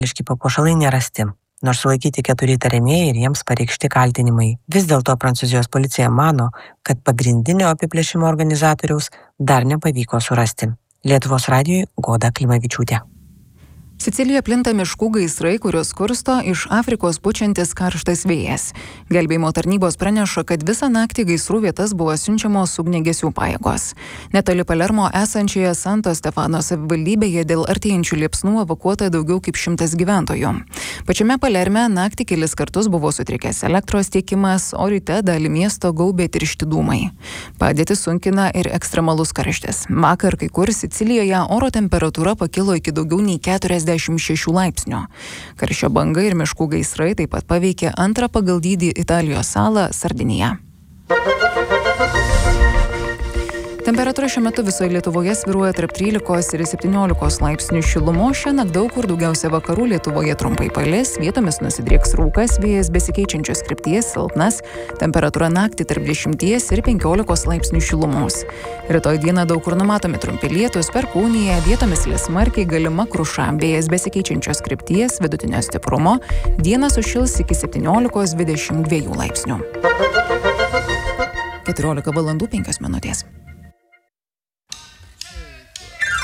Iški papuošalai nerasti, nors sulaikyti 4 įtariamieji ir jiems pareikšti kaltinimai. Vis dėlto Prancūzijos policija mano, kad pagrindinio apiplėšimo organizatoriaus dar nepavyko surasti. Lietuvos radijui Goda Klimavičiūtė. Sicilijoje plinta miškų gaisrai, kurios kursto iš Afrikos pučiantis karštas vėjas. Gelbėjimo tarnybos praneša, kad visą naktį gaisrų vietas buvo siunčiamos ugniagesių pajėgos. Netoli Palermo esančioje Santo Stefano savivaldybėje dėl artėjančių liepsnų evakuota daugiau kaip 100 gyventojų. Pačiame Palerme naktį kelis kartus buvo sutrikęs elektros tiekimas, o ryte dalį miesto gaubė tiršti dūmai. Padėtį sunkina ir ekstremalus karštis. Vakar kai kur Sicilijoje oro temperatūra pakilo iki daugiau nei 46 laipsnių. Karščio banga ir miškų gaisrai taip pat paveikė antrą pagal dydį Italijos salą Sardiniją. Temperatūra šiuo metu visoje Lietuvoje svyruoja tarp 13 ir 17 laipsnių šilumos. Šiandien daug kur daugiausia vakarų Lietuvoje trumpai palis, vietomis nusidrieks rūkas, vėjas besikeičiančios krypties silpnas, temperatūra naktį tarp 10 ir 15 laipsnių šilumos. Rytoj dieną daug kur numatomi trumpi lietūs, Perkūnija, vietomis lis smarkiai, galima kruša, vėjas besikeičiančios krypties, vidutinio stiprumo, dieną sušils iki 17-22 laipsnių. 14 valandų 5 minutės.